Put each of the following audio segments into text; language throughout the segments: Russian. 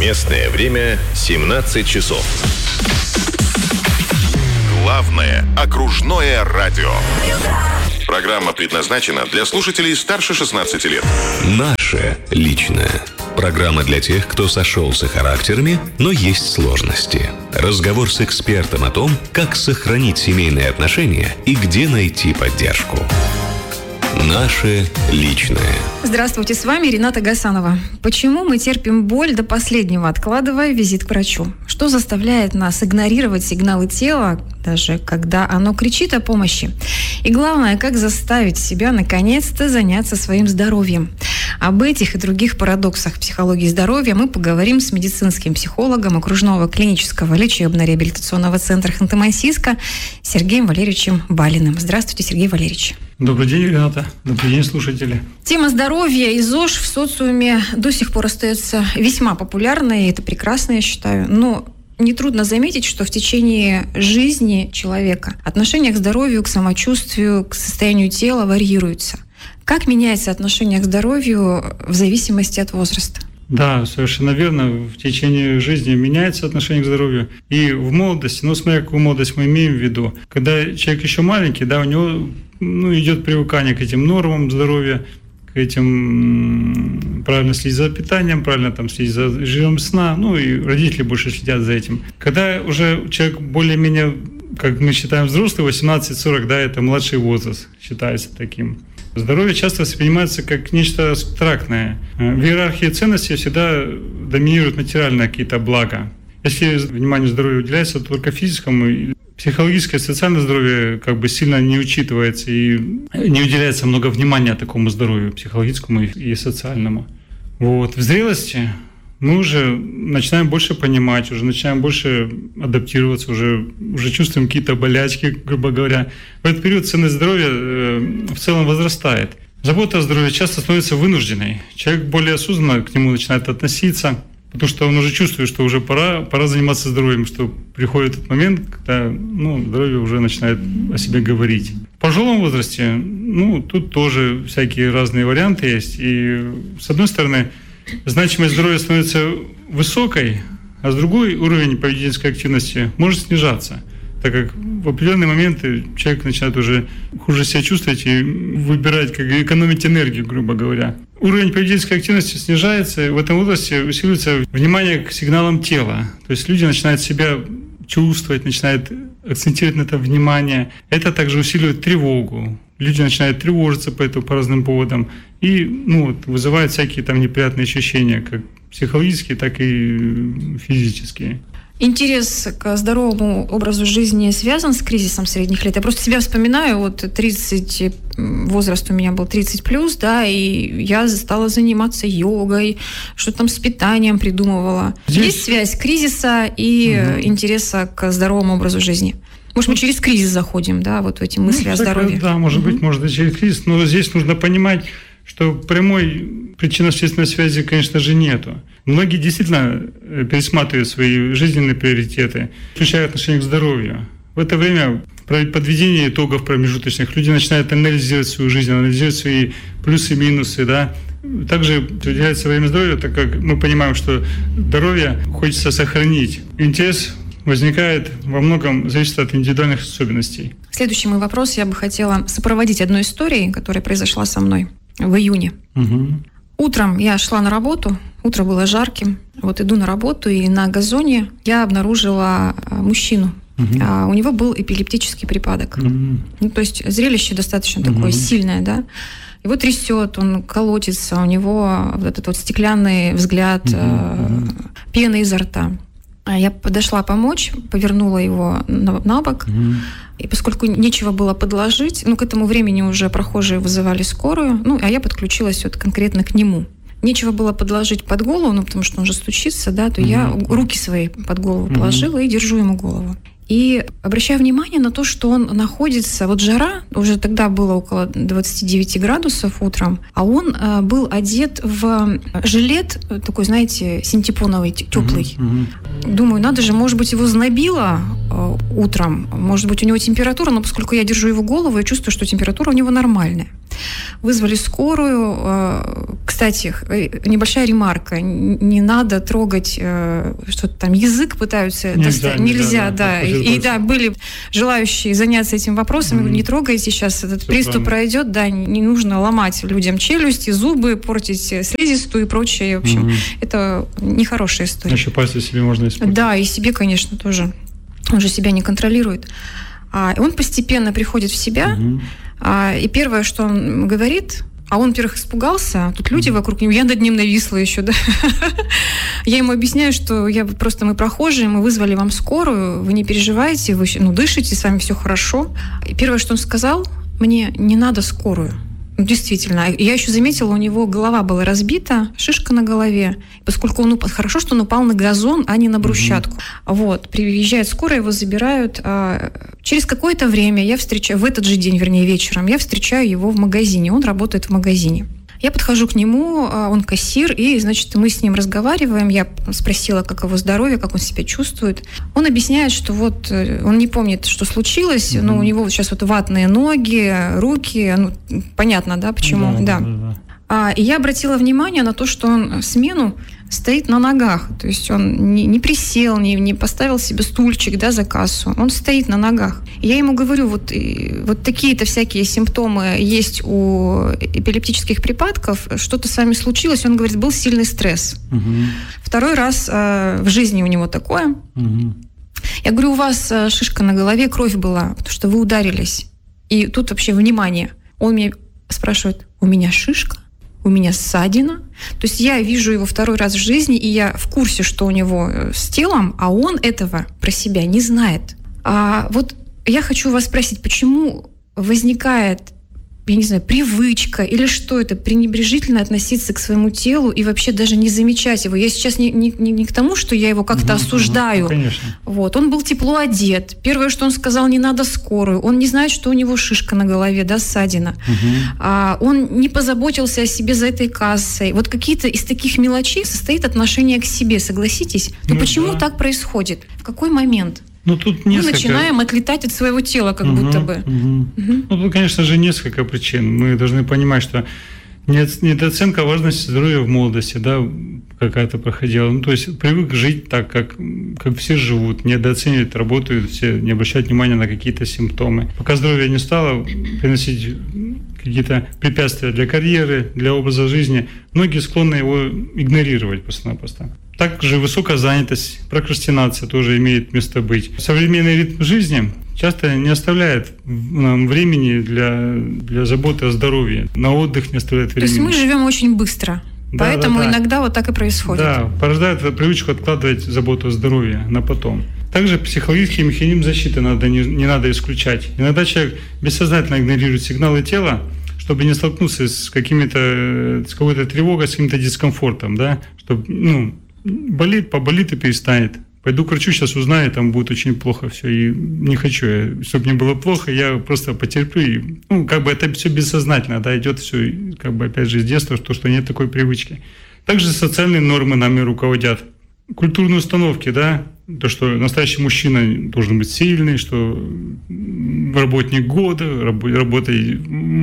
Местное время 17 часов. Главное окружное радио. Программа предназначена для слушателей старше 16 лет. Наше личное. Программа для тех, кто сошелся характерами, но есть сложности. Разговор с экспертом о том, как сохранить семейные отношения и где найти поддержку. Наше личное. Здравствуйте, с вами Рената Гасанова. Почему мы терпим боль до последнего, откладывая визит к врачу? Что заставляет нас игнорировать сигналы тела, даже когда оно кричит о помощи? И главное, как заставить себя наконец-то заняться своим здоровьем? Об этих и других парадоксах психологии здоровья мы поговорим с медицинским психологом окружного клинического лечебно-реабилитационного центра Ханты-Мансийска Сергеем Валерьевичем Балиным. Здравствуйте, Сергей Валерьевич. Добрый день, Рената. Добрый день, слушатели. Тема здоровья и ЗОЖ в социуме до сих пор остается весьма популярной, и это прекрасно, я считаю. Но нетрудно заметить, что в течение жизни человека отношение к здоровью, к самочувствию, к состоянию тела варьируется. Как меняется отношение к здоровью в зависимости от возраста? Да, совершенно верно. В течение жизни меняется отношение к здоровью. И в молодости, смотря какую молодость мы имеем в виду, когда человек еще маленький, да, у него идет привыкание к этим нормам здоровья, к этим правильно следить за питанием, правильно следить за режимом сна, и родители больше следят за этим. Когда уже человек более-менее, как мы считаем, взрослый, 18-40, да, это младший возраст считается таким. Здоровье часто воспринимается как нечто абстрактное. В иерархии ценностей всегда доминируют материальные какие-то блага. Если внимание здоровью уделяется только физическому, психологическое, социальное здоровье сильно не учитывается и не уделяется много внимания такому здоровью психологическому и социальному. В зрелости мы уже начинаем больше понимать, уже начинаем больше адаптироваться, уже чувствуем какие-то болячки, грубо говоря. В этот период ценность здоровья в целом возрастает. Забота о здоровье часто становится вынужденной. Человек более осознанно к нему начинает относиться, потому что он уже чувствует, что уже пора заниматься здоровьем, что приходит этот момент, когда здоровье уже начинает о себе говорить. В пожилом возрасте, тут тоже всякие разные варианты есть. И с одной стороны, значимость здоровья становится высокой, а с другой уровень поведенческой активности может снижаться, так как в определенные моменты человек начинает уже хуже себя чувствовать и выбирать, как экономить энергию, грубо говоря. Уровень поведенческой активности снижается, и в этом возрасте усиливается внимание к сигналам тела. То есть люди начинают себя чувствовать, начинают акцентировать на это внимание. Это также усиливает тревогу. Люди начинают тревожиться по разным поводам и вызывает всякие неприятные ощущения, как психологические, так и физические. Интерес к здоровому образу жизни связан с кризисом средних лет. Я просто себя вспоминаю, 30, возраст у меня был 30+, да, и я стала заниматься йогой, что там с питанием придумывала. Есть связь кризиса и интереса к здоровому образу жизни? Может, мы через кризис заходим, да, в эти мысли о здоровье? Да, может быть, и через кризис, но здесь нужно понимать, что прямой причинно-следственной связи, конечно же, нету. Многие действительно пересматривают свои жизненные приоритеты, включая отношение к здоровью. В это время при подведении итогов промежуточных люди начинают анализировать свою жизнь, анализировать свои плюсы и минусы, да. Также уделяется время здоровью, так как мы понимаем, что здоровье хочется сохранить. Интерес возникает во многом, зависит от индивидуальных особенностей. Следующий мой вопрос я бы хотела сопроводить одной историей, которая произошла со мной в июне. Утром я шла на работу, утро было жарким. Иду на работу, и на газоне я обнаружила мужчину. У него был эпилептический припадок. То есть зрелище достаточно такое сильное, да. Его трясет, он колотится, у него этот стеклянный взгляд, пена изо рта. Я подошла помочь, повернула его на бок. И поскольку нечего было подложить, к этому времени уже прохожие вызывали скорую, а я подключилась конкретно к нему. Нечего было подложить под голову, потому что он уже стучится, да, то я руки свои под голову положила и держу ему голову. И обращаю внимание на то, что он находится, жара, уже тогда было около 29 градусов утром, а он был одет в жилет такой, знаете, синтепоновый, теплый. Думаю, надо же, может быть, его знобило утром, может быть, у него температура, но поскольку я держу его голову, я чувствую, что температура у него нормальная. Вызвали скорую. Кстати, небольшая ремарка. Не надо трогать что-то там. Язык пытаются достать. Нельзя, да. И да, были желающие заняться этим вопросом. Не трогайте, сейчас этот приступ пройдет. Да, не нужно ломать людям челюсти, зубы, портить слизистую и прочее. В общем, это нехорошая история. Еще пальцы себе можно испортить. Да, и себе, конечно, тоже. Он же себя не контролирует. Он постепенно приходит в себя, и первое, что он говорит, он, во-первых, испугался, тут люди вокруг него, я над ним нависла еще, да. Я ему объясняю, что мы прохожие, мы вызвали вам скорую, вы не переживайте, вы дышите, с вами все хорошо. И первое, что он сказал, мне не надо скорую. Действительно. Я еще заметила, у него голова была разбита, шишка на голове, поскольку хорошо, что он упал на газон, а не на брусчатку. Вот. Приезжает скорая, его забирают. Через какое-то время в этот же день, вечером, я встречаю его в магазине. Он работает в магазине. Я подхожу к нему, он кассир, и, значит, мы с ним разговариваем. Я спросила, как его здоровье, как он себя чувствует. Он объясняет, что он не помнит, что случилось, но у него сейчас ватные ноги, руки. Понятно, да, почему? Да. И я обратила внимание на то, что он смену стоит на ногах. То есть он не присел, не поставил себе стульчик, да, за кассу. Он стоит на ногах. И я ему говорю, вот такие-то всякие симптомы есть у эпилептических припадков. Что-то с вами случилось? Он говорит, был сильный стресс. Второй раз в жизни у него такое. Я говорю, у вас шишка на голове, кровь была, потому что вы ударились. И тут вообще внимание. Он меня спрашивает, у меня шишка? У меня ссадина. То есть я вижу его второй раз в жизни, и я в курсе, что у него с телом, а он этого про себя не знает. Вот я хочу вас спросить, почему возникает, я не знаю, привычка или что это, пренебрежительно относиться к своему телу и вообще даже не замечать его. Я сейчас не к тому, что я его как-то осуждаю. Конечно. Вот. Он был тепло одет. Первое, что он сказал, не надо скорую. Он не знает, что у него шишка на голове, да, ссадина. Он не позаботился о себе за этой кассой. Вот какие-то из таких мелочей состоит отношение к себе, согласитесь? Но почему так происходит? В какой момент? Тут мы начинаем отлетать от своего тела, как будто бы. Тут, конечно же, несколько причин. Мы должны понимать, что недооценка важности здоровья в молодости, да, какая-то проходила. То есть привык жить так, как все живут, недооценивать, работают все, не обращать внимания на какие-то симптомы. Пока здоровье не стало приносить какие-то препятствия для карьеры, для образа жизни, многие склонны его игнорировать просто-напросто. Также высокая занятость, прокрастинация тоже имеет место быть. Современный ритм жизни часто не оставляет нам времени для заботы о здоровье. На отдых не оставляет времени. То есть мы живем очень быстро. Да, поэтому иногда вот так и происходит. Да, порождает эту привычку откладывать заботу о здоровье на потом. Также психологический механизм защиты не надо исключать. Иногда человек бессознательно игнорирует сигналы тела, чтобы не столкнуться с какой-то тревогой, с каким-то дискомфортом, да, чтобы, поболит и перестанет. Пойду к врачу, сейчас узнаю, там будет очень плохо все, и не хочу я, чтобы мне было плохо, я просто потерплю. И, это все бессознательно, да, идет все, опять же, с детства, что нет такой привычки. Также социальные нормы нами руководят. Культурные установки, да, то, что настоящий мужчина должен быть сильный, что работник года, работай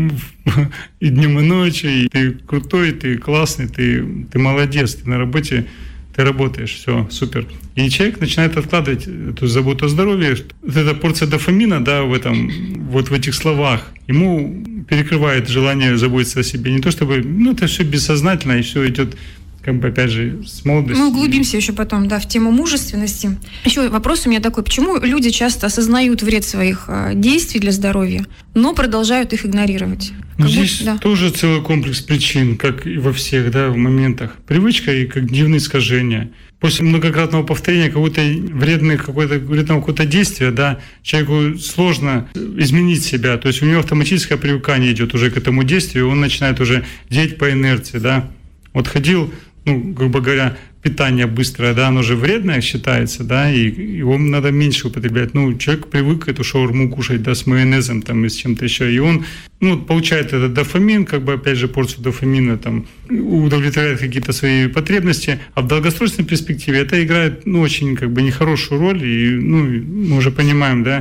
и днем, и ночью, и ты крутой, ты классный, ты молодец, ты на работе, ты работаешь, все, супер. И человек начинает откладывать эту заботу о здоровье. Вот эта порция дофамина, да, в этих словах, ему перекрывает желание заботиться о себе. Не то чтобы, это все бессознательно, и все идет, опять же, с молодости. Мы углубимся еще потом, да, в тему мужественности. Еще вопрос у меня такой, почему люди часто осознают вред своих действий для здоровья, но продолжают их игнорировать? Здесь тоже целый комплекс причин, как и во всех, да, моментах. Привычка и когнитивные искажения. После многократного повторения вредного действия, да, человеку сложно изменить себя. То есть у него автоматическое привыкание идет уже к этому действию, он начинает уже делать по инерции, да. Вот ходил, грубо говоря, питание быстрое, да, оно же вредное считается, да, и его надо меньше употреблять. Человек привык эту шаурму кушать, да, с майонезом там и с чем-то еще, и он, получает этот дофамин, опять же, порцию дофамина, там, удовлетворяет какие-то свои потребности, а в долгосрочной перспективе это играет, очень, нехорошую роль, и, мы уже понимаем, да,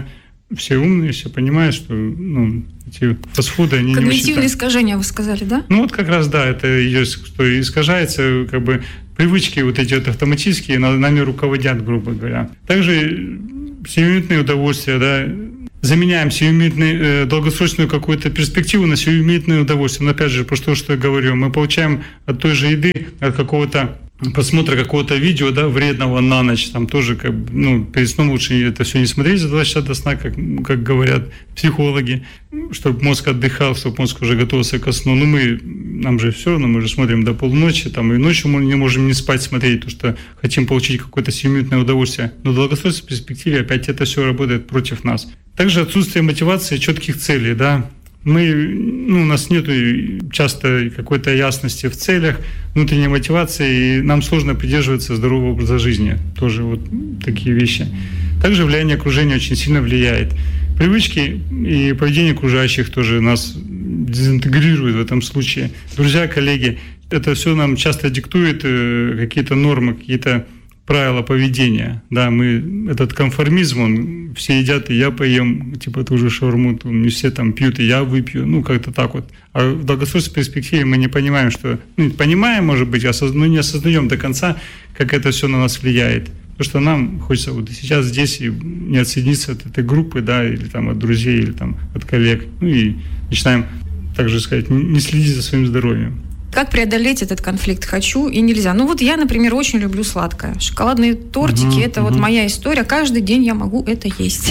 все умные, все понимают, что эти фастфуды, они не очень... Когнитивные искажения, вы сказали, да? Ну вот как раз, да, это что искажается, как бы привычки вот эти вот автоматические нами руководят, грубо говоря. Также сиюминутные удовольствия, да, заменяем долгосрочную какую-то перспективу на сиюминутное удовольствие. Но опять же, про что я говорю, мы получаем от той же еды, от какого-то просмотра какого-то видео, да, вредного на ночь, там тоже перед сном лучше это все не смотреть за 2 часа до сна, как говорят психологи, чтобы мозг отдыхал, чтобы мозг уже готовился ко сну. Нам же все равно, мы же смотрим до полуночи, там и ночью мы не можем не спать смотреть, потому что хотим получить какое-то сиюминутное удовольствие. Но в долгосрочной перспективе опять это все работает против нас. Также отсутствие мотивации, четких целей, да. У нас нет часто какой-то ясности в целях, внутренней мотивации, и нам сложно придерживаться здорового образа жизни. Тоже вот такие вещи. Также влияние окружения очень сильно влияет. Привычки и поведение окружающих тоже нас дезинтегрирует в этом случае. Друзья, коллеги, это все нам часто диктует какие-то нормы, какие-то правила поведения. Да, этот конформизм, все едят, и я поем, типа ту же шаурму, не все там пьют, и я выпью, как-то так вот. А в долгосрочной перспективе мы не понимаем, что... понимаем, может быть, но не осознаем до конца, как это все на нас влияет. Потому что нам хочется вот сейчас здесь и не отсоединиться от этой группы, да, или там от друзей, или там от коллег. И начинаем, так же сказать, не следить за своим здоровьем. Как преодолеть этот конфликт «хочу» и «нельзя»? Я, например, очень люблю сладкое. Шоколадные тортики – это вот моя история. Каждый день я могу это есть.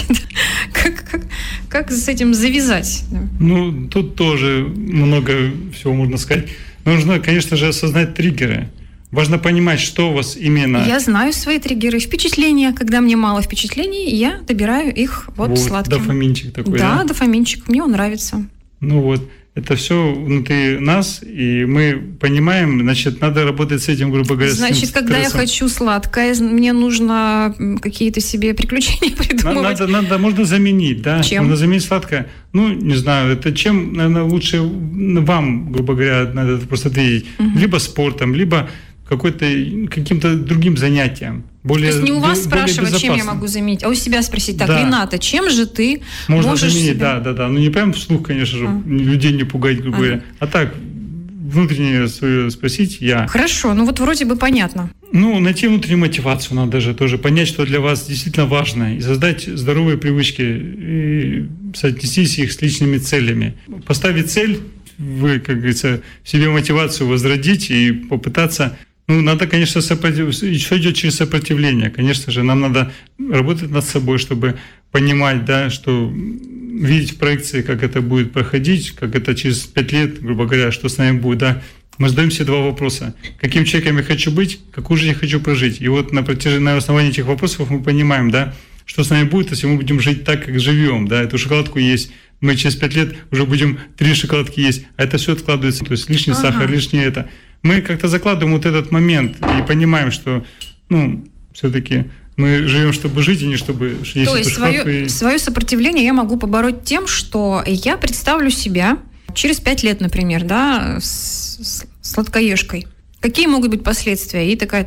Как с этим завязать? Тут тоже много всего можно сказать. Нужно, конечно же, осознать триггеры. Важно понимать, что у вас именно... Я знаю свои триггеры. Впечатления. Когда мне мало впечатлений, я добираю их сладким. Дофаминчик такой, да? Да, дофаминчик. Мне он нравится. Это все внутри нас, и мы понимаем, значит, надо работать с этим, грубо говоря, значит, когда я хочу сладкое, мне нужно какие-то себе приключения придумывать. Можно заменить, да? Чем? Можно заменить сладкое. Не знаю, это чем, наверное, лучше вам, грубо говоря, надо это просто ответить. Либо спортом, либо каким-то другим занятием. То есть не у вас спрашивать, чем я могу заменить, а у себя спросить. Так, да. Рената, чем же ты можешь заменить? Себя... Да. Не прям вслух, конечно же, людей не пугать, грубо говоря. А так, внутреннее свое спросить я. Хорошо, вроде бы понятно. Найти внутреннюю мотивацию надо же тоже, понять, что для вас действительно важно, и создать здоровые привычки, и соотнести их с личными целями. Поставить цель, вы, как говорится, в себе мотивацию возродить и попытаться... надо, конечно, все идет через сопротивление. Конечно же, нам надо работать над собой, чтобы понимать, да, что видеть в проекции, как это будет проходить, как это через 5 лет, грубо говоря, что с нами будет, да. Мы задаем себе 2 вопроса. Каким человеком я хочу быть, какую жизнь я хочу прожить. И на основании этих вопросов мы понимаем, да, что с нами будет, если мы будем жить так, как живем, да, эту шоколадку есть. Мы через 5 лет уже будем 3 шоколадки есть, а это все откладывается. То есть лишний сахар, лишнее это. Мы как-то закладываем этот момент и понимаем, что, все-таки мы живем, чтобы жить, и не чтобы есть. То есть свое сопротивление я могу побороть тем, что я представлю себя через 5 лет, например, да, с сладкоежкой. Какие могут быть последствия? И такая,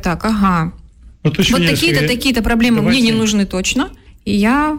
такие-то проблемы мне не нужны точно, и я...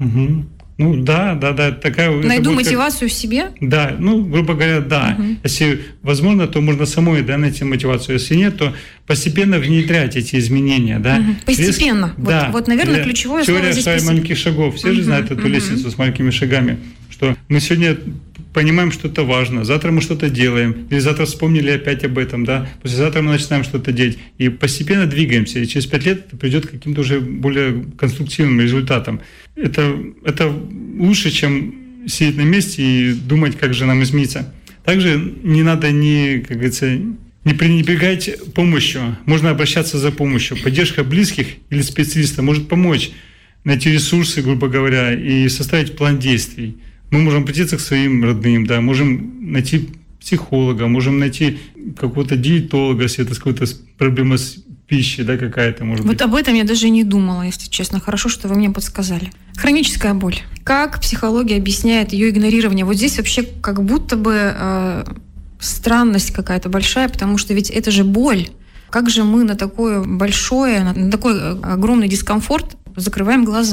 такая... Найду мотивацию в себе? Да, грубо говоря, да. Если возможно, то можно самой найти мотивацию. Если нет, то постепенно внедрять эти изменения, да. Постепенно. Наверное, ключевое слово здесь теория маленьких шагов. Все же знают эту лестницу с маленькими шагами. Что мы сегодня понимаем, что это важно, завтра мы что-то делаем, или завтра вспомнили опять об этом, да, послезавтра мы начинаем что-то делать, и постепенно двигаемся, и через 5 лет это придет к каким-то уже более конструктивным результатам. Это лучше, чем сидеть на месте и думать, как же нам измениться. Также не надо не пренебрегать помощью, можно обращаться за помощью. Поддержка близких или специалиста может помочь найти ресурсы, грубо говоря, и составить план действий. Мы можем обратиться к своим родным, да, можем найти психолога, можем найти какого-то диетолога, если это какая-то проблема с пищей, да, какая-то, может быть. Об этом я даже не думала, если честно. Хорошо, что вы мне подсказали. Хроническая боль. Как психология объясняет ее игнорирование? Здесь вообще как будто бы странность какая-то большая, потому что ведь это же боль. Как же мы на такой огромный дискомфорт закрываем глаза?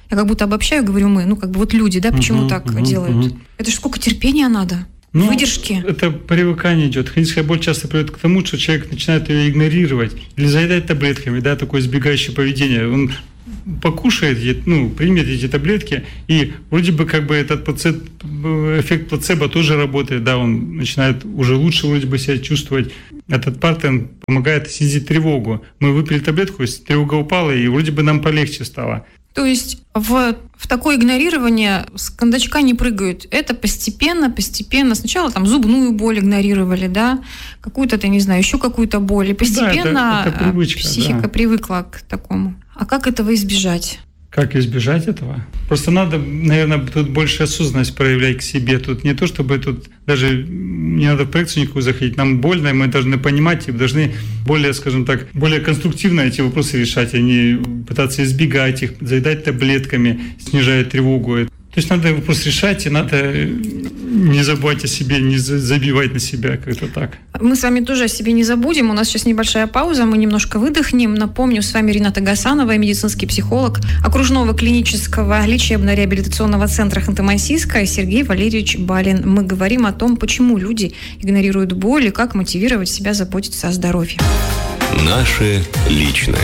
Я как будто обобщаю, говорю мы, вот люди, да, почему так делают? Это же сколько терпения надо, выдержки. Это привыкание идет. Хроническая боль часто приводит к тому, что человек начинает ее игнорировать или заедать таблетками, да, такое избегающее поведение. Он покушает, примет эти таблетки, и вроде бы этот эффект плацебо тоже работает, да, он начинает уже лучше вроде бы себя чувствовать. Этот партен помогает снизить тревогу. Мы выпили таблетку, тревога упала, и вроде бы нам полегче стало. То есть в такое игнорирование с кондачка не прыгают. Это постепенно. Сначала зубную боль игнорировали, да, какую-то, еще какую-то боль. И постепенно это привычка, психика привыкла к такому. А как этого избежать? Как избежать этого? Просто надо, наверное, тут больше осознанность проявлять к себе. Тут не то, чтобы тут даже не надо в проекцию никакую заходить. Нам больно, и мы должны понимать, и должны более, скажем так, более конструктивно эти вопросы решать, а не пытаться избегать их, заедать таблетками, снижая тревогу. То есть надо вопрос решать, и надо не забывать о себе, не забивать на себя как-то так. Мы с вами тоже о себе не забудем. У нас сейчас небольшая пауза, мы немножко выдохнем. Напомню, с вами Рената Гасанова, медицинский психолог окружного клинического лечебно-реабилитационного центра Ханты-Мансийска, Сергей Валерьевич Балин. Мы говорим о том, почему люди игнорируют боль и как мотивировать себя заботиться о здоровье. Наше личное.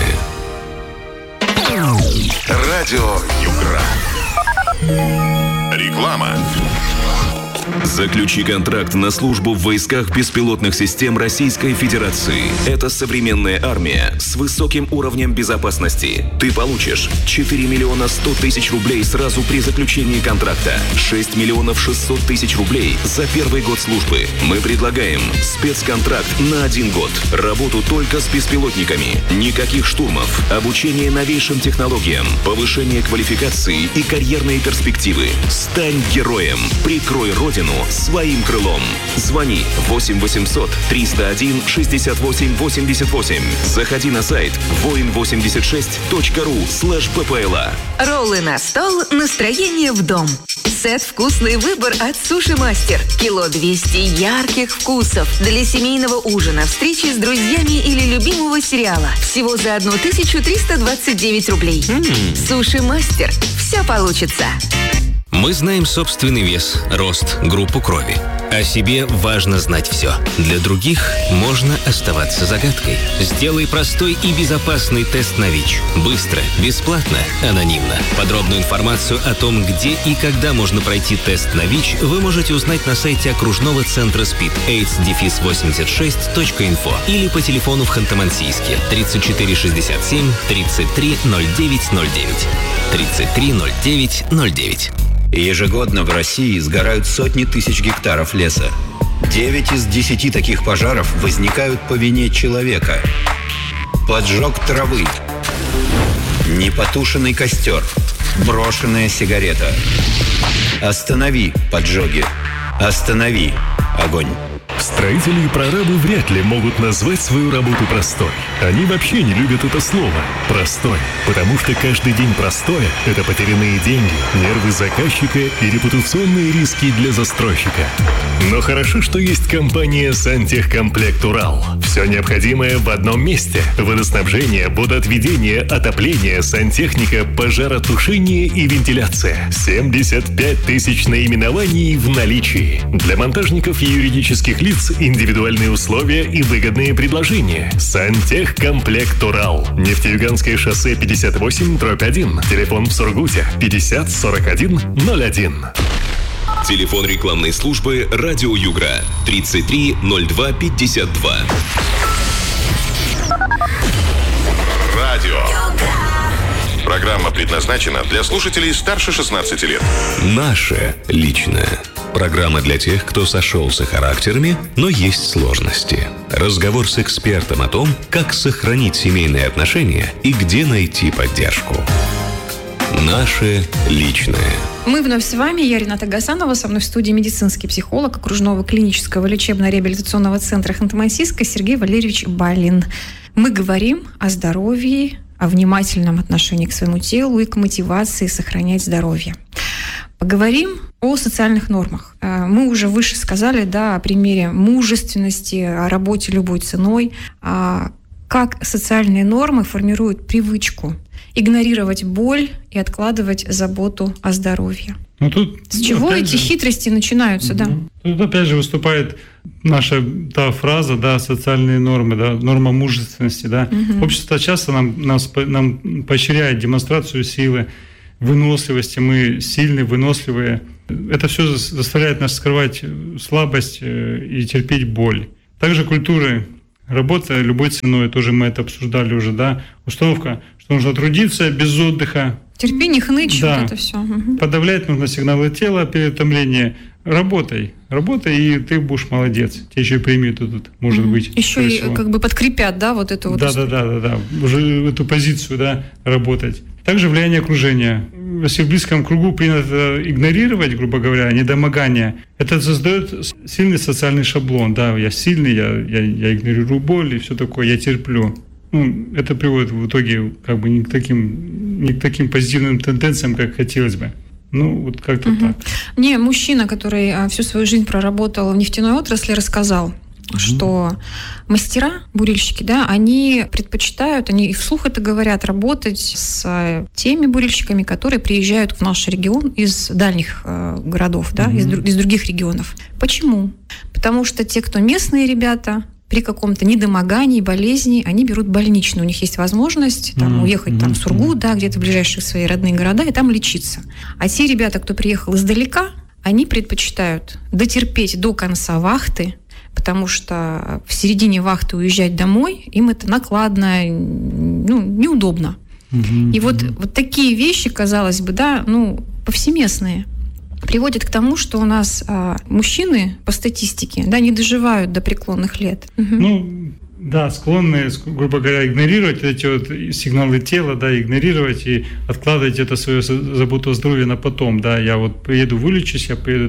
Радио Югра. Реклама. Заключи контракт на службу в войсках беспилотных систем Российской Федерации. Это современная армия с высоким уровнем безопасности. Ты получишь 4 миллиона 100 тысяч рублей сразу при заключении контракта, 6 миллионов 600 тысяч рублей за первый год службы. Мы предлагаем спецконтракт на 1 год. Работу только с беспилотниками. Никаких штурмов. Обучение новейшим технологиям. Повышение квалификации и карьерные перспективы. Стань героем. Прикрой Родину своим крылом. Звони 8 800 301 68 88. Заходи на сайт voin86.ru/ppla. Роллы на стол, настроение в дом. Сет «Вкусный выбор» от Суши Мастер. Кило 200 ярких вкусов для семейного ужина, встречи с друзьями или любимого сериала. Всего за 1329 рублей. Суши Мастер. Все получится. Мы знаем собственный вес, рост, группу крови. О себе важно знать все. Для других можно оставаться загадкой. Сделай простой и безопасный тест на ВИЧ. Быстро, бесплатно, анонимно. Подробную информацию о том, где и когда можно пройти тест на ВИЧ, вы можете узнать на сайте окружного центра СПИД aids-86.info или по телефону в Ханты-Мансийске 3467 33 09 09. 33 09 09. Ежегодно в России сгорают сотни тысяч гектаров леса. 9 из 10 таких пожаров возникают по вине человека. Поджог травы, непотушенный костер, брошенная сигарета. Останови поджоги. Останови огонь. Строители и прорабы вряд ли могут назвать свою работу простой. Они вообще не любят это слово «простой», потому что каждый день простое – это потерянные деньги, нервы заказчика и репутационные риски для застройщика. Но хорошо, что есть компания «Сантехкомплект Урал». Все необходимое в одном месте – водоснабжение, водоотведение, отопление, сантехника, пожаротушение и вентиляция. 75 тысяч наименований в наличии. Для монтажников и юридических лиц индивидуальные условия и выгодные предложения. Сантехкомплект Урал. Нефтеюганское шоссе 58/1. Телефон в Сургуте 50 41 01. Телефон рекламной службы «Радио Югра» 33 02 52. Радио. Программа предназначена для слушателей старше 16 лет. Наше личное. Программа для тех, кто сошелся характерами, но есть сложности. Разговор с экспертом о том, как сохранить семейные отношения и где найти поддержку. Наше личное. Мы вновь с вами. Я Рената Гасанова. Со мной в студии медицинский психолог окружного клинического лечебно-реабилитационного центра Ханты-Мансийска Сергей Валерьевич Балин. Мы говорим о здоровье, о внимательном отношении к своему телу и к мотивации сохранять здоровье. Поговорим о социальных нормах. Мы уже выше сказали, о примере мужественности, о работе любой ценой, как социальные нормы формируют привычку игнорировать боль и откладывать заботу о здоровье. Ну, тут, с чего эти хитрости начинаются, да? Тут опять же выступает наша фраза, да, социальные нормы, да, норма мужественности, да. Общество часто нам поощряет демонстрацию силы, выносливости, мы сильные, выносливые. Это все заставляет нас скрывать слабость и терпеть боль. Также культуры работа любой ценой, тоже мы это обсуждали уже, да, установка, что нужно трудиться без отдыха. Терпение, хнычь, да. Вот это все. Подавлять нужно сигналы тела, переутомление. Работай, и ты будешь молодец. Тебе еще и премию тут, может быть. Еще и как бы подкрепят, да, вот эту вот... Да. Уже эту позицию, да, работать. Также влияние окружения. Если в близком кругу принято игнорировать, грубо говоря, недомогание, это создает сильный социальный шаблон. Да, я сильный, я игнорирую боль и все такое, я терплю. Это приводит в итоге как бы не к таким позитивным тенденциям, как хотелось бы. Вот как-то так. Мне мужчина, который всю свою жизнь проработал в нефтяной отрасли, рассказал, что мастера, бурильщики, да, они предпочитают, они и вслух это говорят, работать с теми бурильщиками, которые приезжают в наш регион из дальних городов, да, из других регионов. Почему? Потому что те, кто местные ребята, при каком-то недомогании, болезни, они берут больничный. У них есть возможность уехать в Сургут, да, где-то в ближайшие свои родные города, и там лечиться. А те ребята, кто приехал издалека, они предпочитают дотерпеть до конца вахты, потому что в середине вахты уезжать домой, им это накладно, неудобно. И вот такие вещи, казалось бы, да, повсеместные, приводит к тому, что у нас мужчины по статистике, да, не доживают до преклонных лет. Да, склонны, грубо говоря, игнорировать эти вот сигналы тела, да, игнорировать и откладывать это свою заботу о здоровье на потом, да. Я вот приеду, вылечусь,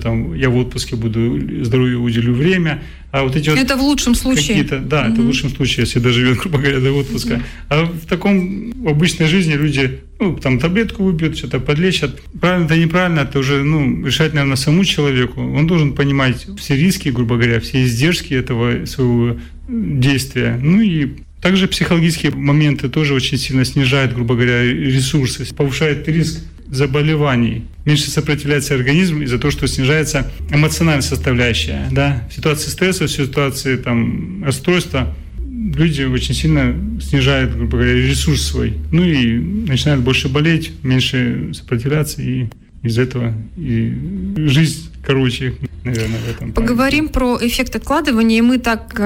я в отпуске буду, здоровью уделю время. А вот эти это в лучшем случае. Да, это в лучшем случае, если доживет, грубо говоря, до отпуска. А в в обычной жизни люди, таблетку выпьют, что-то подлечат. Правильно это неправильно, это уже, решать, наверное, самому человеку. Он должен понимать все риски, грубо говоря, все издержки этого своего действия. И также психологические моменты тоже очень сильно снижают, грубо говоря, ресурсы, повышает риск заболеваний. Меньше сопротивляется организм из-за того, что снижается эмоциональная составляющая. Да? В ситуации стресса, в ситуации расстройства люди очень сильно снижают, грубо говоря, ресурс свой. И начинают больше болеть, меньше сопротивляться, и из этого и жизнь короче, наверное, в этом. Поговорим про эффект откладывания. Мы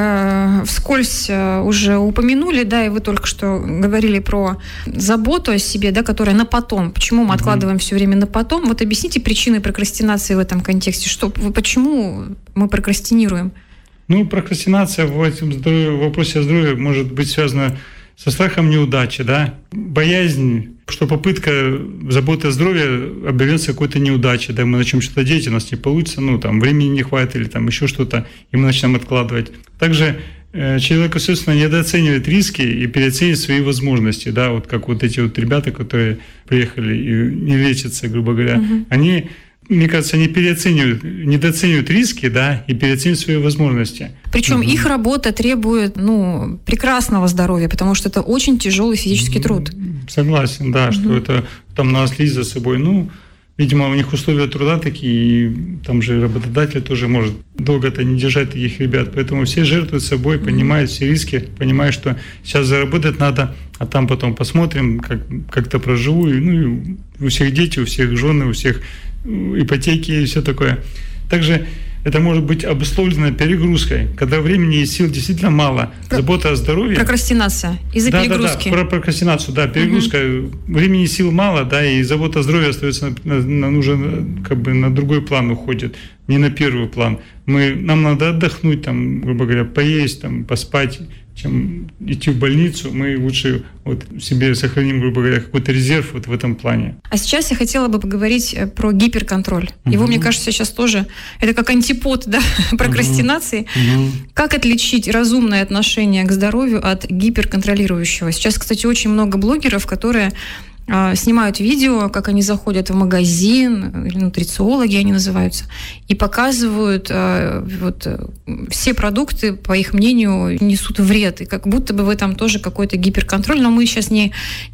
так вскользь уже упомянули, да, и вы только что говорили про заботу о себе, да, которая на потом. Почему мы откладываем все время на потом? Вот объясните причины прокрастинации в этом контексте. Почему мы прокрастинируем? Прокрастинация в вопросе здоровья может быть связана со страхом неудачи, да, боязнь, что попытка заботы о здоровье обернется какой-то неудачей, да, мы начнем что-то делать, у нас не получится, времени не хватит или еще что-то, и мы начнем откладывать. Также человек, естественно, недооценивает риски и переоценивает свои возможности, да, вот как вот эти вот ребята, которые приехали и не лечатся, грубо говоря, они, мне кажется, они недооценивают риски, да, и переоценивают свои возможности. Причем их работа требует, прекрасного здоровья, потому что это очень тяжелый физический труд. Согласен, да, что это надо следить за собой. Видимо, у них условия труда такие, и там же работодатель тоже может долго-то не держать таких ребят. Поэтому все жертвуют собой, понимают все риски, понимают, что сейчас заработать надо, а там потом посмотрим, как-то проживу. И у всех дети, у всех жены, у всех ипотеки и все такое. Также это может быть обусловлено перегрузкой, когда времени и сил действительно мало. Забота о здоровье. Прокрастинация из-за перегрузки. Да, про прокрастинацию, да, перегрузка. Времени и сил мало, да, и забота о здоровье остается уже на другой план уходит, не на первый план. Нам надо отдохнуть, грубо говоря, поесть, поспать, чем идти в больницу. Мы лучше себе сохраним, грубо говоря, какой-то резерв в этом плане. А сейчас я хотела бы поговорить про гиперконтроль. Его, мне кажется, сейчас тоже это как антипод, да, прокрастинации. Как отличить разумное отношение к здоровью от гиперконтролирующего? Сейчас, кстати, очень много блогеров, которые снимают видео, как они заходят в магазин, или нутрициологи они называются, и показывают все продукты, по их мнению, несут вред. И как будто бы в этом тоже какой-то гиперконтроль. Но мы сейчас не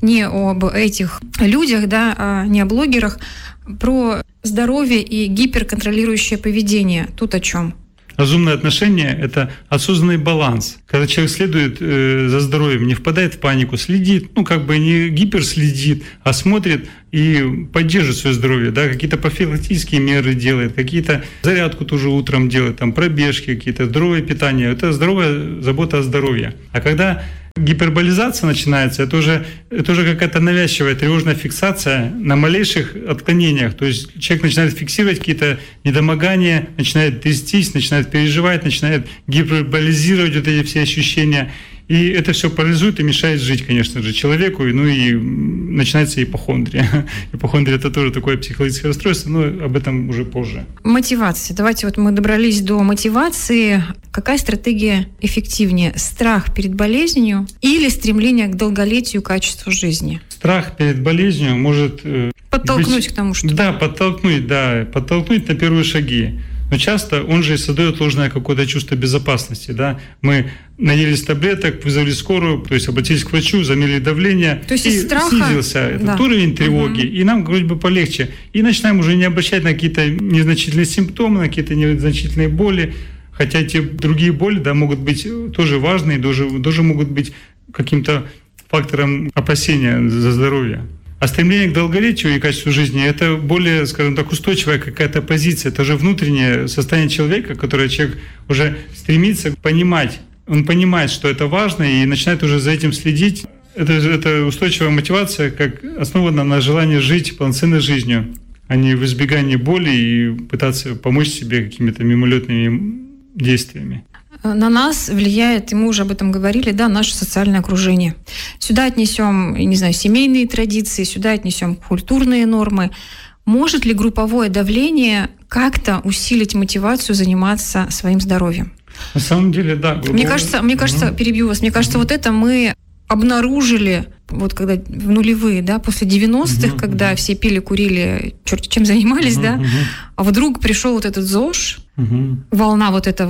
об этих людях, да, не о блогерах, про здоровье и гиперконтролирующее поведение. Тут о чем? Разумное отношение – это осознанный баланс. Когда человек следует за здоровьем, не впадает в панику, следит, не гиперследит, а смотрит и поддерживает свое здоровье, да, какие-то профилактические меры делает, какие-то зарядку тоже утром делает, там пробежки какие-то, здоровое питание. Это здоровая забота о здоровье. А когда гиперболизация начинается, это уже какая-то навязчивая тревожная фиксация на малейших отклонениях. То есть человек начинает фиксировать какие-то недомогания, начинает трястись, начинает переживать, начинает гиперболизировать вот эти все ощущения. И это все парализует и мешает жить, конечно же, человеку, и начинается ипохондрия. Ипохондрия – это тоже такое психологическое расстройство, но об этом уже позже. Мотивация. Давайте мы добрались до мотивации. Какая стратегия эффективнее? Страх перед болезнью или стремление к долголетию, качеству жизни? Страх перед болезнью может подтолкнуть к тому, что... Да, подтолкнуть на первые шаги. Но часто он же создает ложное какое-то чувство безопасности. Да? Мы наелись таблеток, вызвали скорую, то есть обратились к врачу, замерили давление, то есть и страха... снизился этот уровень тревоги, и нам вроде бы полегче. И начинаем уже не обращать на какие-то незначительные симптомы, на какие-то незначительные боли, хотя эти другие боли, да, могут быть тоже важные, тоже могут быть каким-то фактором опасения за здоровье. А стремление к долголетию и качеству жизни – это более, скажем так, устойчивая какая-то позиция. Это же внутреннее состояние человека, которое человек уже стремится понимать. Он понимает, что это важно, и начинает уже за этим следить. Это устойчивая мотивация, как основана на желании жить полноценной жизнью, а не в избегании боли и пытаться помочь себе какими-то мимолетными действиями. На нас влияет, и мы уже об этом говорили, да, наше социальное окружение. Сюда отнесем, семейные традиции, сюда отнесем культурные нормы. Может ли групповое давление как-то усилить мотивацию заниматься своим здоровьем? На самом деле, да. Мне кажется, перебью вас, вот это мы обнаружили, когда в нулевые, да, после 90-х, когда все пили, курили, черти чем занимались, да, а вдруг пришел этот ЗОЖ, волна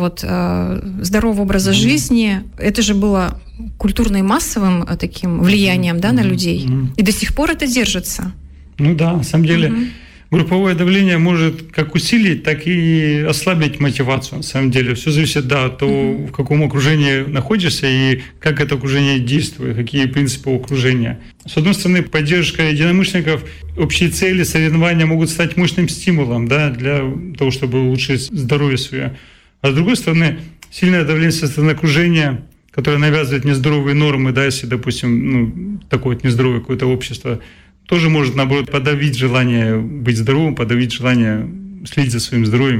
здорового образа жизни, это же было культурно и массовым таким влиянием, да, на людей, и до сих пор это держится. На самом деле... Групповое давление может как усилить, так и ослабить мотивацию. На самом деле все зависит от того, в каком окружении находишься и как это окружение действует, какие принципы окружения. С одной стороны, поддержка единомышленников, общие цели, соревнования могут стать мощным стимулом, да, для того, чтобы улучшить здоровье свое. А с другой стороны, сильное давление со стороны окружения, которое навязывает нездоровые нормы, да, если, допустим, такое нездоровое какое-то общество, тоже может, наоборот, подавить желание быть здоровым, подавить желание следить за своим здоровьем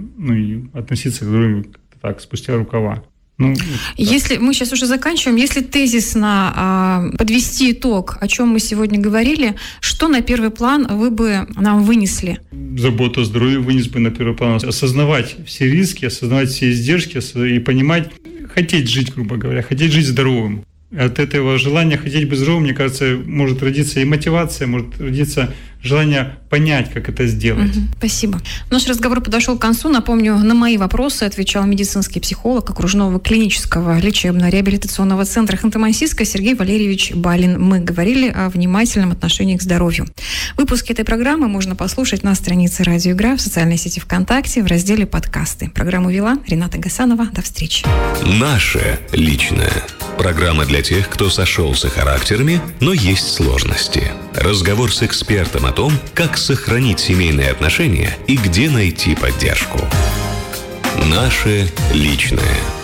и относиться к здоровью так, спустя рукава. Если мы сейчас уже заканчиваем, если тезисно подвести итог, о чем мы сегодня говорили, что на первый план вы бы нам вынесли? Заботу о здоровье вынес бы на первый план. Осознавать все риски, осознавать все издержки и понимать, хотеть жить, грубо говоря, хотеть жить здоровым. От этого желания хотеть быть здоровым, мне кажется, может родиться и мотивация, может родиться желание понять, как это сделать. Спасибо. Наш разговор подошел к концу. Напомню, на мои вопросы отвечал медицинский психолог окружного клинического лечебно-реабилитационного центра Ханты-Мансийска Сергей Валерьевич Балин. Мы говорили о внимательном отношении к здоровью. Выпуски этой программы можно послушать на странице «Радио Игра», в социальной сети ВКонтакте, в разделе «Подкасты». Программу вела Рената Гасанова. До встречи. Наше личное. Программа для тех, кто сошелся характерами, но есть сложности. Разговор с экспертом о том, как сохранить семейные отношения и где найти поддержку. Наше личное.